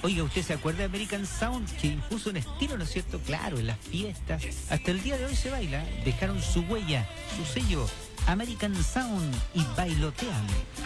Oiga, ¿usted se acuerda de American Sound que impuso un estilo, ¿no es cierto? Claro, en las fiestas. Hasta el día de hoy se baila. Dejaron su huella, su sello. American Sound y Bailoteame.